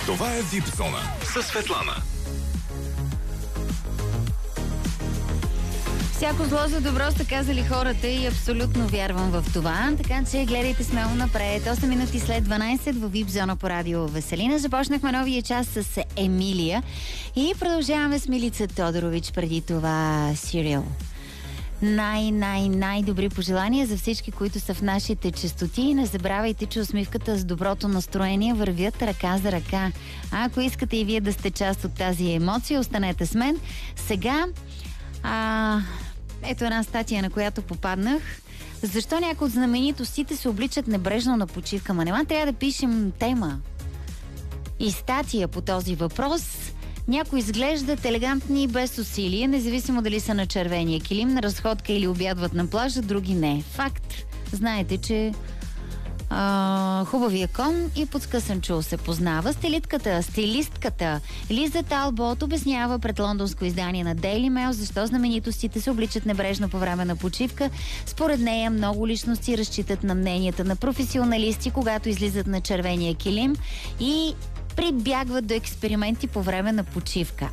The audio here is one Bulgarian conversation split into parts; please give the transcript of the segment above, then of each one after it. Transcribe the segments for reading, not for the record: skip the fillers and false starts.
Това е VIP Зона със Светлана. Всяко зло за добро са казали хората и абсолютно вярвам в това. Така че гледайте смело напред. 8 минути след 12 в VIP Зона по радио Веселина. Започнахме новия час с Емилия и продължаваме с Милица Тодорович, преди това Сирил. Най-добри пожелания за всички, които са в нашите честоти. Не забравяйте, че усмивката с доброто настроение вървят ръка за ръка. А ако искате и вие да сте част от тази емоция, останете с мен. Сега ето една статия, на която попаднах. Защо някои от знаменитостите се обличат небрежно на почивка? Ма нема трябва да пишем тема и статия по този въпрос. Някои изглеждат елегантни и без усилие, независимо дали са на червения килим, на разходка или обядват на плажа, други не. Факт. Знаете, че хубавия кон и подскъсан чул се познава. Стилистката Лиза Талбот обяснява пред лондонско издание на Daily Mail защо знаменитостите се обличат небрежно по време на почивка. Според нея много личности разчитат на мненията на професионалисти, когато излизат на червения килим и прибягват до експерименти по време на почивка.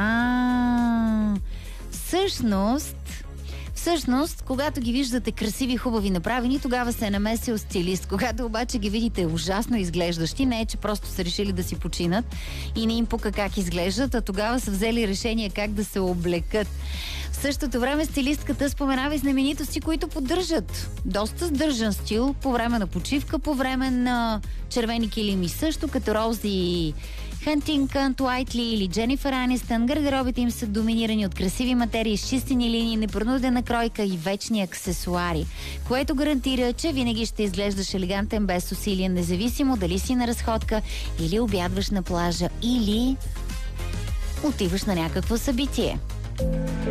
Всъщност, когато ги виждате красиви, хубави, направени, тогава се е намесил стилист. Когато обаче ги видите ужасно изглеждащи, не е, че просто са решили да си починат и не им пука как изглеждат, а тогава са взели решение как да се облекат. В същото време стилистката споменава и знаменитости, които поддържат доста сдържан стил по време на почивка, по време на червени килими също, като Роузи Хантингтън, Уайтли или Дженифър Анистън. Гардеробите им са доминирани от красиви материи, изчистени линии, непринудена кройка и вечни аксесуари, което гарантира, че винаги ще изглеждаш елегантен без усилие, независимо дали си на разходка или обядваш на плажа или отиваш на някакво събитие.